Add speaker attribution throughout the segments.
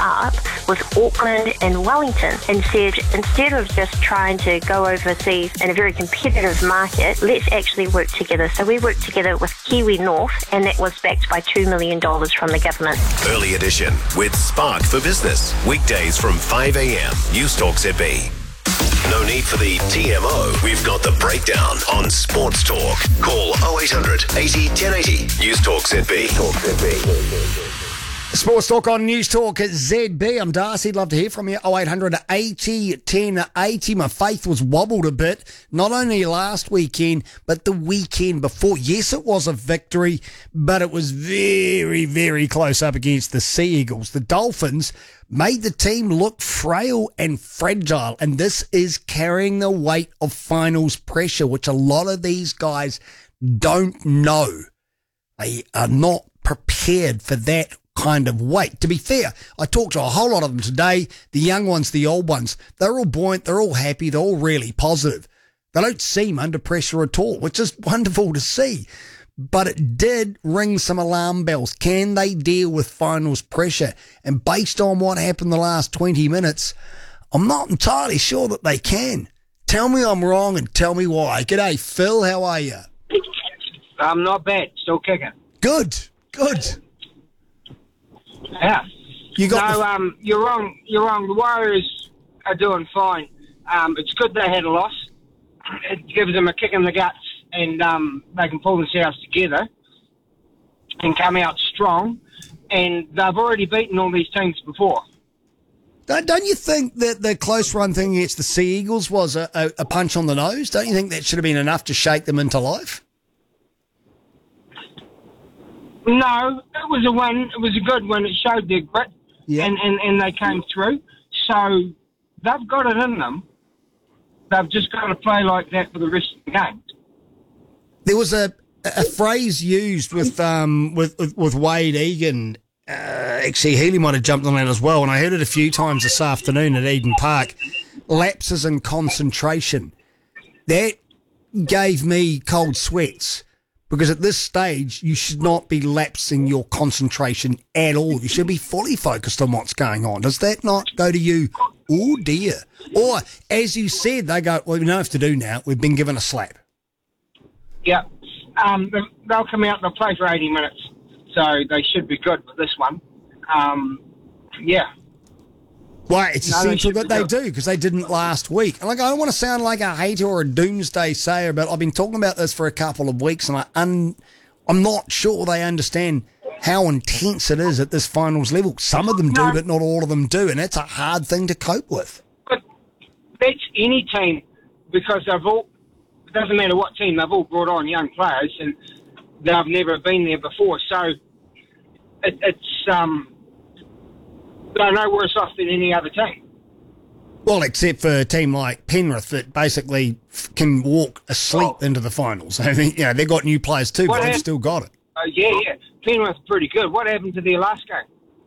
Speaker 1: up with Auckland and Wellington and said, instead of just trying to go overseas in a very competitive market, let's actually work together. So we worked together with Kiwi North, and that was backed by $2 million from the government.
Speaker 2: Early edition with Spark for Business. Weekdays from 5 a.m. News Talk ZB. No need for the TMO. We've got the breakdown on Sports Talk. Call 0800 80 1080. News Talk ZB.
Speaker 3: Sports Talk on News Talk at ZB. I'm Darcy. Love to hear from you. 0800 80 1080. My faith was wobbled a bit, not only last weekend, but the weekend before. Yes, it was a victory, but it was very, very close up against the Sea Eagles. The Dolphins made the team look frail and fragile, and this is carrying the weight of finals pressure, which a lot of these guys don't know. They are not prepared for that kind of weight. To be fair, I talked to a whole lot of them today, the young ones, the old ones. They're all buoyant, they're all happy, they're all really positive. They don't seem under pressure at all, which is wonderful to see. But it did ring some alarm bells. Can they deal with finals pressure? And based on what happened the last 20 minutes, I'm not entirely sure that they can. Tell me I'm wrong and tell me why. G'day, Phil. How are you?
Speaker 4: I'm not bad. Still kicking.
Speaker 3: Good.
Speaker 4: Yeah.
Speaker 3: You got
Speaker 4: you're wrong. You're wrong. The Warriors are doing fine. It's good they had a loss. It gives them a kick in the guts, and they can pull themselves together and come out strong. And they've already beaten all these teams before.
Speaker 3: Don't you think that the close run thing against the Sea Eagles was a punch on the nose? Don't you think that should have been enough to shake them into life?
Speaker 4: No, it was a win. It was a good win. It showed their grit, and they came through. So they've got it in them. They've just got to play like that for the rest of the game.
Speaker 3: There was a phrase used with Wade Egan. Actually, Healy might have jumped on that as well, and I heard it a few times this afternoon at Eden Park. Lapses in concentration. That gave me cold sweats. Because at this stage, you should not be lapsing your concentration at all. You should be fully focused on what's going on. Does that not go to you, oh dear? Or, as you said, they go, well, we know what to do now. We've been given a slap.
Speaker 4: Yeah. They'll come out and they'll play for 80 minutes. So they should be good with this one. Yeah.
Speaker 3: Well, it's essential that they do, because they didn't last week. And I don't want to sound like a hater or a doomsday sayer, but I've been talking about this for a couple of weeks, and I'm not sure they understand how intense it is at this finals level. Some of them do, but not all of them do, and it's a hard thing to cope with.
Speaker 4: But that's any team, because they've all, it doesn't matter what team, they've all brought on young players, and they've never been there before. So they're no worse off than any other team.
Speaker 3: Well, except for a team like Penrith that basically can walk asleep into the finals. I mean, they've got new players too, but they've still got it.
Speaker 4: Yeah. Penrith's pretty good. What happened to their last game?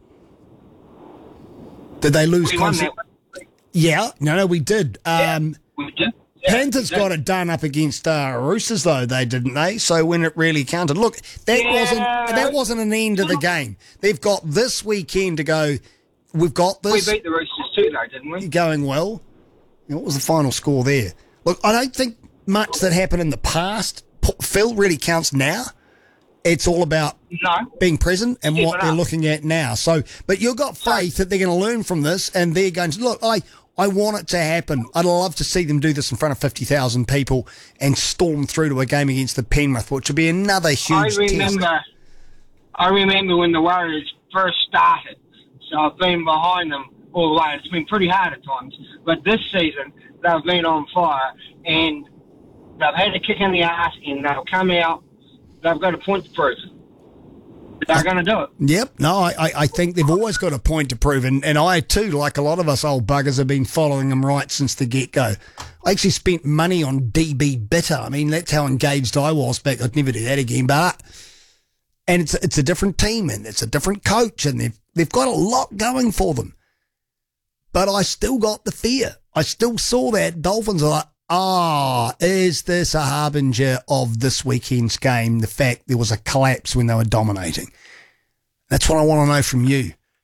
Speaker 3: Did they lose?
Speaker 4: We won that one.
Speaker 3: Yeah, no, we did.
Speaker 4: We did.
Speaker 3: Panthers got it done up against Roosters, though, didn't they? So when it really counted, look, that wasn't an end of the game. They've got this weekend to go. We've got this.
Speaker 4: We beat the Roosters too, though, didn't we?
Speaker 3: Going well. What was the final score there? Look, I don't think much that happened in the past, Phil, really counts now. It's all about being present and what they're looking at now. So, but you've got faith that they're going to learn from this, and they're going to look. I want it to happen. I'd love to see them do this in front of 50,000 people and storm through to a game against the Penrith, which would be another huge test.
Speaker 4: I remember when the Warriors first started. So I've been behind them all the way. It's been pretty hard at times. But this season, they've been on fire, and they've had a kick in the ass, and they'll come out. They've got a point to prove. They're going to do it. Yep.
Speaker 3: No, I think they've always got a point to prove. And I, too, like a lot of us old buggers, have been following them right since the get-go. I actually spent money on DB Bitter. I mean, that's how engaged I was back. I'd never do that again. And it's a different team, and it's a different coach, and they've got a lot going for them. But I still got the fear. I still saw that. Dolphins are like, is this a harbinger of this weekend's game? The fact there was a collapse when they were dominating. That's what I want to know from you.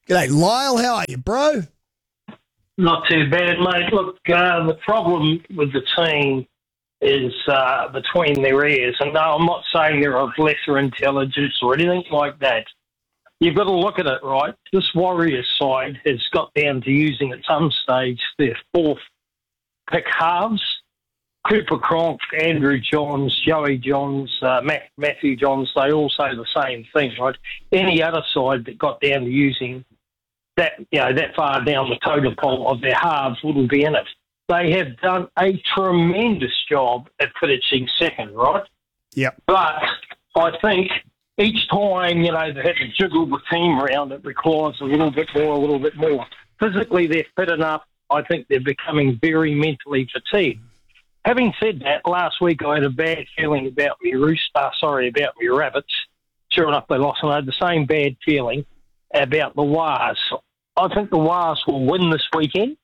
Speaker 3: G'day, Lyle. How are you, bro?
Speaker 5: Not too bad, mate. Look, the problem with the team is between their ears. And no, I'm not saying they're of lesser intelligence or anything like that. You've got to look at it, right? This Warriors side has got down to using at some stage their fourth pick halves. Cooper Cronk, Andrew Johns, Joey Johns, Matthew Johns, they all say the same thing, right? Any other side that got down to using that, that far down the totem pole of their halves wouldn't be in it. They have done a tremendous job at finishing second, right?
Speaker 3: Yep.
Speaker 5: But I think each time, they have to jiggle the team around, it requires a little bit more. Physically, they're fit enough. I think they're becoming very mentally fatigued. Having said that, last week I had a bad feeling about about me Rabbits. Sure enough, they lost, and I had the same bad feeling about the Wars. I think the Wars will win this weekend.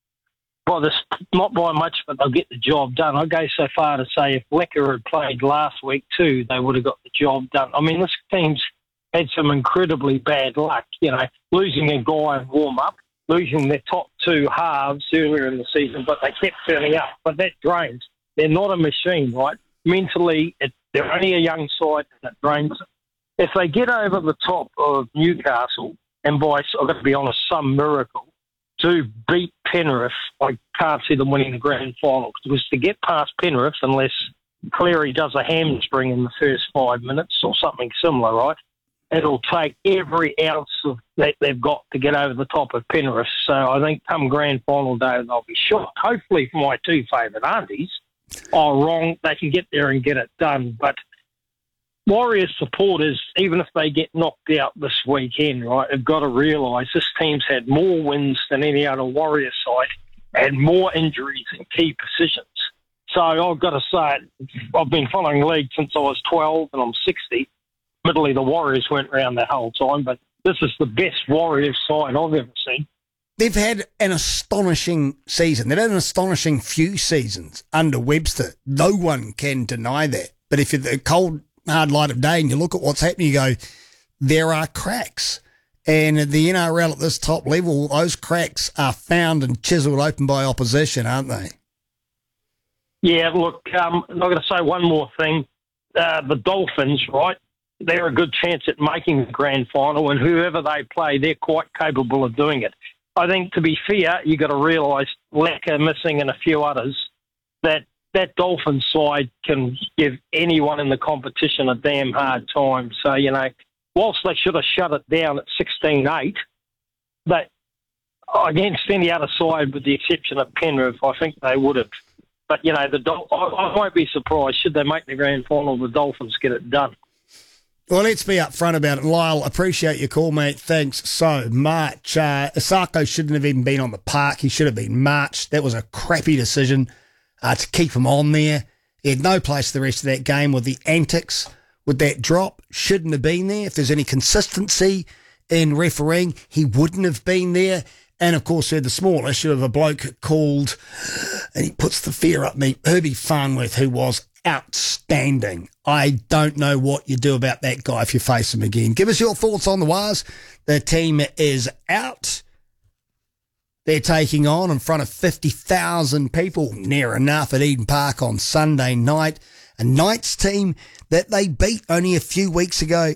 Speaker 5: Not by much, but they'll get the job done. I'd go so far to say if Lecker had played last week too, they would have got the job done. I mean, this team's had some incredibly bad luck, losing a guy in warm-up, losing their top two halves earlier in the season, but they kept turning up. But that drains. They're not a machine, right? Mentally, they're only a young side, and it drains them. If they get over the top of Newcastle, and by, I've got to be honest, some miracle, to beat Penrith, I can't see them winning the grand final. Because to get past Penrith, unless Cleary does a hamstring in the first 5 minutes or something similar, right, it'll take every ounce of that they've got to get over the top of Penrith. So I think come grand final day, they'll be shocked. Hopefully for my two favourite aunties are wrong. They can get there and get it done. But Warriors supporters, even if they get knocked out this weekend, right, have got to realise this team's had more wins than any other Warriors side and more injuries in key positions. So I've got to say, I've been following the league since I was 12 and I'm 60. Admittedly, the Warriors weren't around that whole time, but this is the best Warriors side I've ever seen.
Speaker 3: They've had an astonishing season. They've had an astonishing few seasons under Webster. No one can deny that. But if you're the cold, hard light of day and you look at what's happening, you go, there are cracks. And the NRL at this top level, those cracks are found and chiselled open by opposition, aren't they?
Speaker 5: Yeah, look, I'm not going to say one more thing. The Dolphins, right, they're a good chance at making the grand final, and whoever they play, they're quite capable of doing it. I think, to be fair, you've got to realise Lecker missing and a few others, that Dolphins side can give anyone in the competition a damn hard time. So, whilst they should have shut it down at 16-8, but against any other side, with the exception of Penrith, I think they would have. But, I won't be surprised. Should they make the grand final, the Dolphins get it done.
Speaker 3: Well, let's be upfront about it. Lyle, appreciate your call, mate. Thanks so much. Osako shouldn't have even been on the park. He should have been marched. That was a crappy decision to keep him on there. He had no place the rest of that game with the antics, with that drop. Shouldn't have been there. If there's any consistency in refereeing, he wouldn't have been there. And, of course, we had the small issue of a bloke called, and he puts the fear up me, Herbie Farnworth, who was outstanding. I don't know what you do about that guy if you face him again. Give us your thoughts on the Wars. The team is out. They're taking on in front of 50,000 people, near enough, at Eden Park on Sunday night. A Knights team that they beat only a few weeks ago,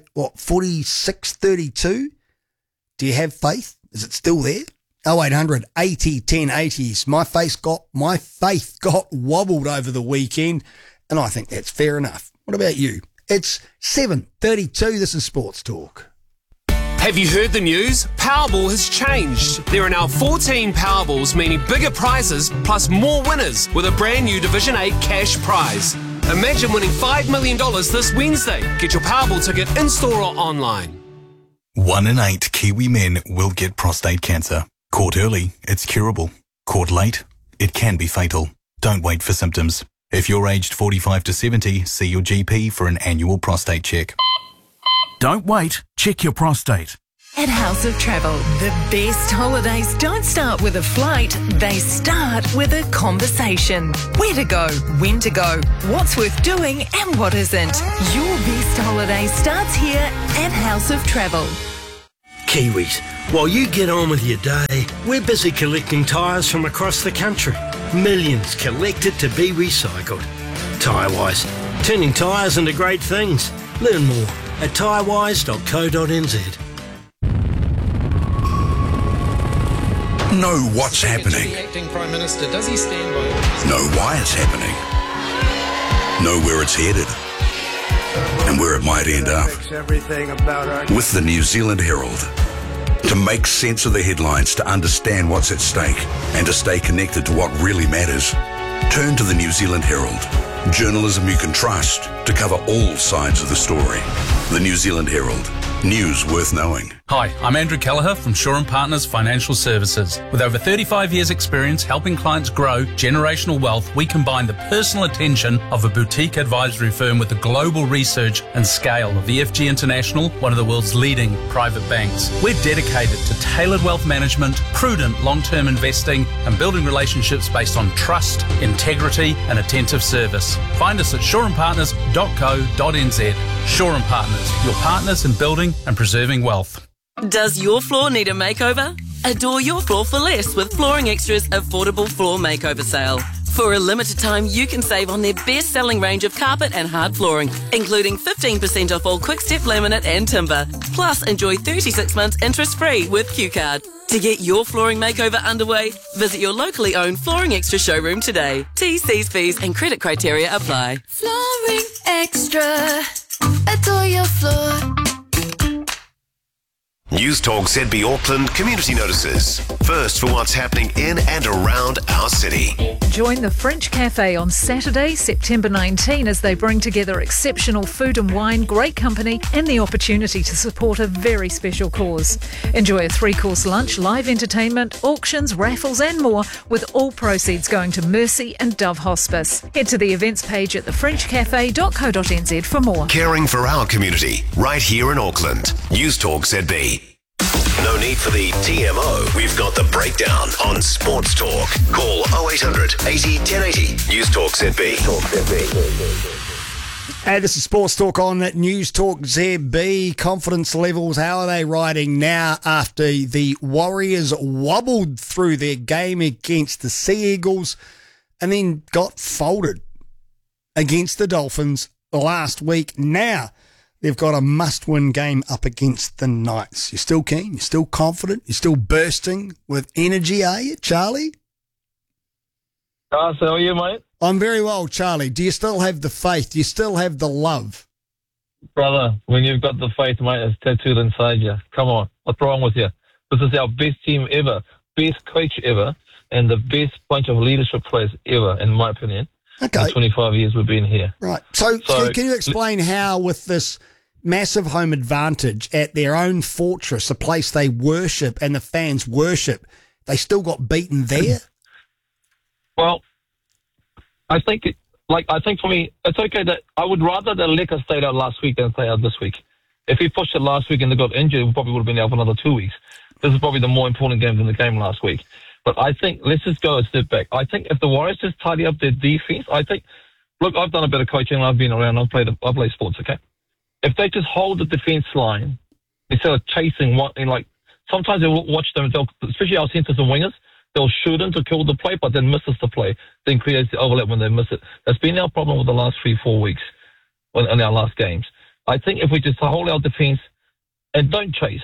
Speaker 3: 46-32? Do you have faith? Is it still there? 0800 80 10 80s. My faith got wobbled over the weekend, and I think that's fair enough. What about you? It's 7:32. This is Sports Talk.
Speaker 6: Have you heard the news? Powerball has changed. There are now 14 Powerballs, meaning bigger prizes plus more winners with a brand new Division 8 cash prize. Imagine winning $5 million this Wednesday. Get your Powerball ticket in-store or online.
Speaker 7: 1 in 8 Kiwi men will get prostate cancer. Caught early, it's curable. Caught late, it can be fatal. Don't wait for symptoms. If you're aged 45 to 70, see your GP for an annual prostate check.
Speaker 8: Don't wait, check your prostate.
Speaker 9: At House of Travel, the best holidays don't start with a flight, they start with a conversation. Where to go, when to go, what's worth doing and what isn't. Your best holiday starts here at House of Travel.
Speaker 8: Kiwis,
Speaker 10: While you get on with your day, we're busy collecting tyres from across the country. Millions collected to be recycled. Tyrewise, turning tyres into great things. Learn more at tyrewise.co.nz.
Speaker 11: Know what's happening.
Speaker 12: The acting Prime Minister, does he stand by?
Speaker 11: Know why it's happening. Know where it's headed. And where it might end up. With the New Zealand Herald. To make sense of the headlines, to understand what's at stake, and to stay connected to what really matters, turn to the New Zealand Herald. Journalism you can trust to cover all sides of the story. The New Zealand Herald. News worth knowing.
Speaker 13: Hi, I'm Andrew Kelleher from Shaw & Partners Financial Services. With over 35 years' experience helping clients grow generational wealth, we combine the personal attention of a boutique advisory firm with the global research and scale of the FG International, one of the world's leading private banks. We're dedicated to tailored wealth management, prudent long-term investing, and building relationships based on trust, integrity, and attentive service. Find us at shawandpartners.co.nz. Shaw & Partners, your partners in building and preserving wealth.
Speaker 14: Does your floor need a makeover? Adore your floor for less with Flooring Extra's affordable floor makeover sale. For a limited time, you can save on their best-selling range of carpet and hard flooring, including 15% off all quick-step laminate and timber. Plus, enjoy 36 months interest-free with Q-Card. To get your flooring makeover underway, visit your locally owned Flooring Extra showroom today. T's, C's, fees and credit criteria apply.
Speaker 15: Flooring Extra. Adore your floor.
Speaker 2: News Talk ZB Auckland community notices. First for what's happening in and around our city.
Speaker 16: Join the French Cafe on Saturday, September 19, as they bring together exceptional food and wine, great company, and the opportunity to support a very special cause. Enjoy a 3-course lunch, live entertainment, auctions, raffles, and more, with all proceeds going to Mercy and Dove Hospice. Head to the events page at thefrenchcafe.co.nz for more.
Speaker 2: Caring for our community, right here in Auckland. News Talk ZB. No need for the TMO. We've got the breakdown on Sports Talk. Call 0800 80 1080. News Talk ZB.
Speaker 3: Hey, this is Sports Talk on News Talk ZB. Confidence levels, how are they riding now after the Warriors wobbled through their game against the Sea Eagles and then got folded against the Dolphins last week? Now they've got a must-win game up against the Knights. You're still keen? You're still confident? You're still bursting with energy, are you, Charlie?
Speaker 17: So how are you, mate?
Speaker 3: I'm very well, Charlie. Do you still have the faith? Do you still have the love?
Speaker 17: Brother, when you've got the faith, mate, it's tattooed inside you. Come on. What's wrong with you? This is our best team ever, best coach ever, and the best bunch of leadership players ever, in my opinion.
Speaker 3: Okay.
Speaker 17: The 25 years we've been here.
Speaker 3: Right. So can you explain how, with this massive home advantage at their own fortress, a place they worship and the fans worship, they still got beaten there?
Speaker 17: Well, I think for me, it's okay that I would rather that Lecker stayed out last week than stay out this week. If he pushed it last week and they got injured, we probably would have been out for another 2 weeks. This is probably the more important game than the game last week. But I think, let's just go a step back. I think if the Warriors just tidy up their defense, look, I've done a bit of coaching, I've been around, I play sports, okay? If they just hold the defense line instead of chasing sometimes they'll watch them, especially our centers and wingers, they'll shoot in to kill the play, but then misses the play, then creates the overlap when they miss it. That's been our problem with the last 3-4 weeks in our last games. I think if we just hold our defense and don't chase,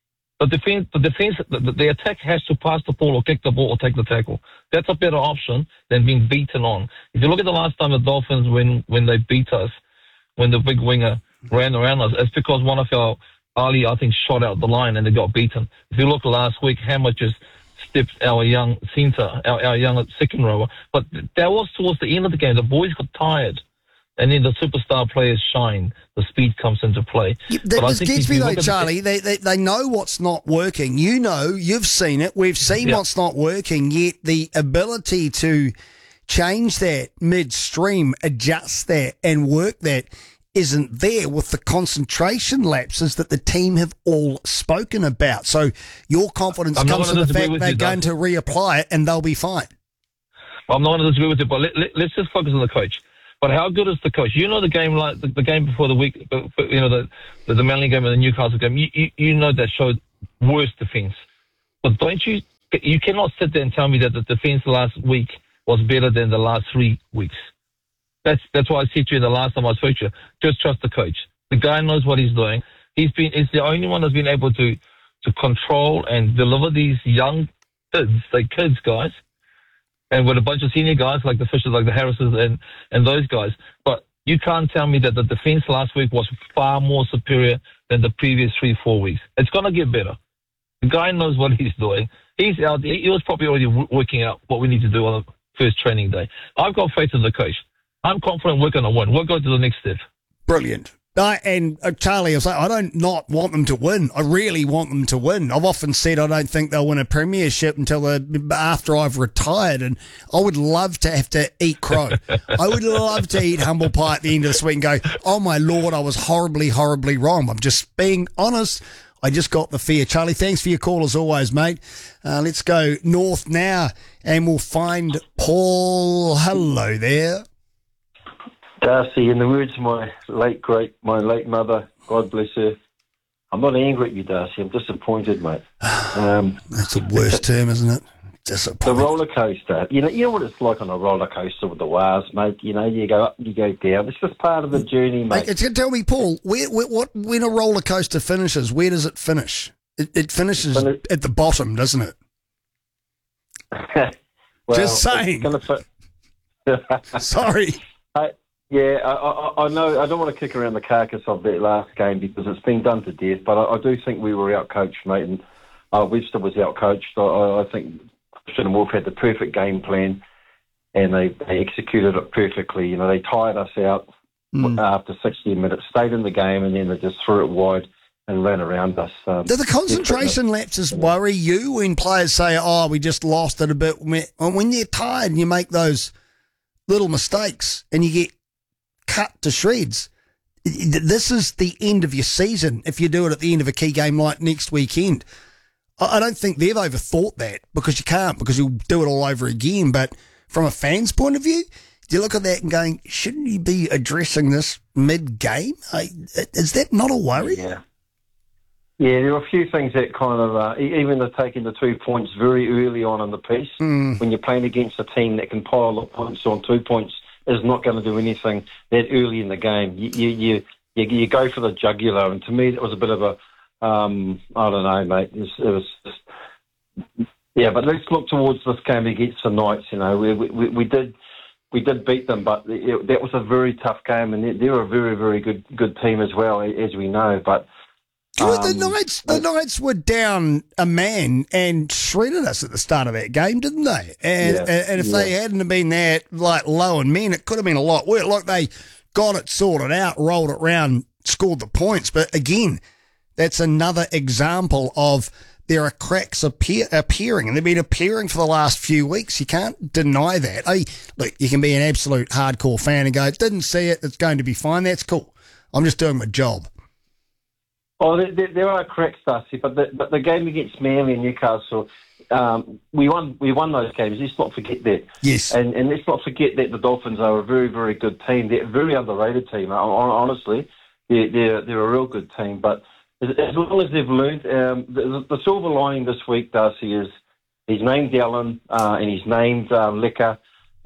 Speaker 17: the attack has to pass the ball or kick the ball or take the tackle. That's a better option than being beaten on. If you look at the last time the Dolphins, when they beat us, when the big winger ran around us, it's because one of our Ali, I think, shot out the line and they got beaten. If you look last week, Hammer just stepped our young centre, our young second rower. But that was towards the end of the game. The boys got tired. And then the superstar players shine. The speed comes into play.
Speaker 3: This gets me though, Charlie. They know what's not working. You know, you've seen it. We've seen what's not working. Yet the ability to change that midstream, adjust that, and work that isn't there with the concentration lapses that the team have all spoken about. So your confidence comes from the fact they're going to reapply it and they'll be fine.
Speaker 17: I'm not going to disagree with you, but let's just focus on the coach. But how good is the coach? You know the game, the game before the week, you know, the Manly game and the Newcastle game. You know that showed worse defence. But you cannot sit there and tell me that the defence last week was better than the last 3 weeks. That's why I said to you the last time I spoke to you, just trust the coach. The guy knows what he's doing. He's the only one that's been able to control and deliver these young kids, guys, and with a bunch of senior guys like the Fishers, like the Harrises and those guys. But you can't tell me that the defence last week was far more superior than the previous 3-4 weeks. It's going to get better. The guy knows what he's doing. He's out there. He was probably already working out what we need to do on the first training day. I've got faith in the coach. I'm confident we're going to win. We'll go to the next step.
Speaker 3: Brilliant. And Charlie, I was like, I don't not want them to win. I really want them to win. I've often said I don't think they'll win a premiership until after I've retired, and I would love to have to eat crow. I would love to eat humble pie at the end of this week and go, oh my Lord, I was horribly, horribly wrong. I'm just being honest. I just got the fear. Charlie, thanks for your call as always, mate. Let's go north now, and we'll find Paul. Hello there.
Speaker 18: Darcy, in the words of my late mother, God bless her, I'm not angry at you, Darcy. I'm disappointed, mate.
Speaker 3: That's the worst term, isn't it? Disappointed.
Speaker 18: The roller coaster. You know what it's like on a roller coaster with the wires, mate. You know, you go up and you go down. It's just part of the journey, mate.
Speaker 3: Tell me, Paul, when a roller coaster finishes, where does it finish? It finishes at the bottom, doesn't it?
Speaker 18: Well,
Speaker 3: just saying. Sorry.
Speaker 18: Yeah, I know. I don't want to kick around the carcass of that last game because it's been done to death, but I do think we were out-coached, mate, and Webster was out-coached. I think Christian and Wolf had the perfect game plan, and they executed it perfectly. You know, they tired us out after 16 minutes, stayed in the game, and then they just threw it wide and ran around us.
Speaker 3: Do the concentration lapses worry you when players say, oh, we just lost it a bit? When you're tired and you make those little mistakes and you get cut to shreds. This is the end of your season if you do it at the end of a key game like next weekend. I don't think they've overthought that because you can't, because you'll do it all over again. But from a fan's point of view, do you look at that and going, shouldn't you be addressing this mid-game? Is that not a worry?
Speaker 18: Yeah, there are a few things that kind of, even the taking the 2 points very early on in the piece, when you're playing against a team that can pile up points on 2 points, is not going to do anything that early in the game. You go for the jugular, and to me that was a bit of a, I don't know, mate. It was just, yeah. But let's look towards this game against the Knights. You know, we did beat them, but that was a very tough game, and they're a very, very good team as well, as we know. But
Speaker 3: the Knights were down a man and shredded us at the start of that game, didn't they? And if they hadn't been that low in men, it could have been a lot worse. Like they got it sorted out, rolled it round, scored the points. But again, that's another example of there are cracks appearing, and they've been appearing for the last few weeks. You can't deny that. Look, you can be an absolute hardcore fan and go, didn't see it, it's going to be fine. That's cool. I'm just doing my job.
Speaker 18: Oh, there are cracks, Darcy, but the game against Manly and Newcastle, we won those games. Let's not forget that.
Speaker 3: Yes.
Speaker 18: And let's not forget that the Dolphins are a very, very good team. They're a very underrated team. Honestly, they're a real good team. But as long as they've learned, the silver lining this week, Darcy, is he's named Allen and he's named Lecker,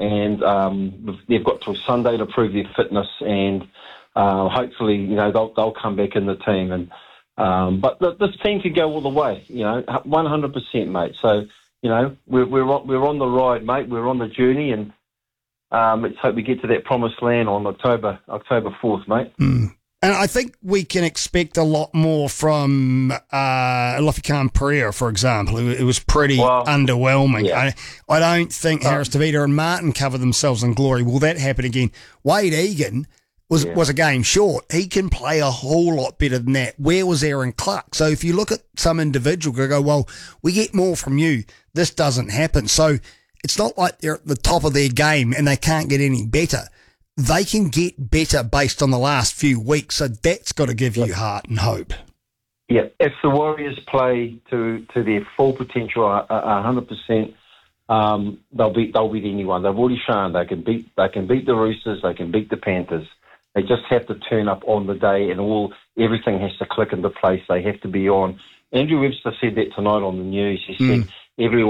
Speaker 18: and they've got till Sunday to prove their fitness, and hopefully, you know, they'll come back in the team. And but this team could go all the way, you know, 100%, mate. So, you know, we're on the ride, mate. We're on the journey, and let's hope we get to that promised land on October 4th, mate.
Speaker 3: And I think we can expect a lot more from Lofikan Pereira, for example. It was pretty underwhelming. Yeah. I don't think Harris Tavita and Martin cover themselves in glory. Will that happen again? Wade Egan was a game short. He can play a whole lot better than that. Where was Aaron Clark? So if you look at some individual, you go, well, we get more from you. This doesn't happen. So it's not like they're at the top of their game and they can't get any better. They can get better based on the last few weeks. So that's got to give you heart and hope.
Speaker 18: Yeah, if the Warriors play to their full potential, 100%, they'll beat anyone. They've already shown they can beat the Roosters, they can beat the Panthers. They just have to turn up on the day, and everything has to click into place. They have to be on Andrew Webster said that tonight on the news. He said everyone